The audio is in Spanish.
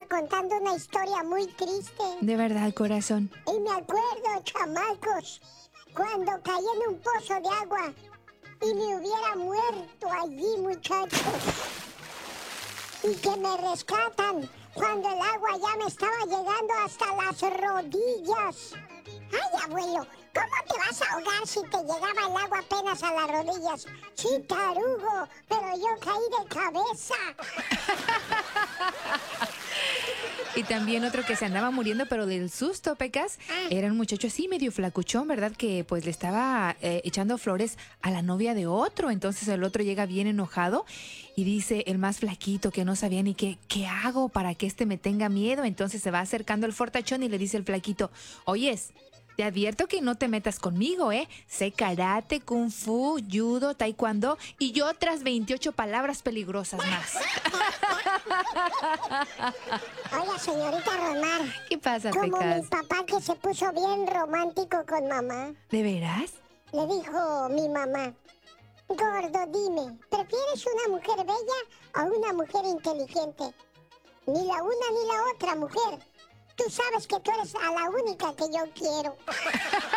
contando una historia muy triste. De verdad, corazón. Y me acuerdo, chamacos, cuando caí en un pozo de agua y me hubiera muerto allí, muchachos. Y que me rescatan cuando el agua ya me estaba llegando hasta las rodillas. Ay, abuelo, ¿cómo te vas a ahogar si te llegaba el agua apenas a las rodillas? Sí, tarugo, pero yo caí de cabeza. Y también otro que se andaba muriendo, pero del susto, Pecas, era un muchacho así medio flacuchón, ¿verdad? Que pues le estaba echando flores a la novia de otro. Entonces el otro llega bien enojado y dice el más flaquito que no sabía ni qué hago para que me tenga miedo. Entonces se va acercando el fortachón y le dice el flaquito, oyes, te advierto que no te metas conmigo, ¿eh? Sé karate, kung fu, judo, taekwondo y otras 28 palabras peligrosas más. Oiga, señorita Romar. ¿Qué pasa, Como Pecas? mi papá que se puso bien romántico con mamá. ¿De veras? Le dijo mi mamá, gordo, dime, ¿prefieres una mujer bella o una mujer inteligente? Ni la una ni la otra, mujer. Tú sabes que tú eres a la única que yo quiero.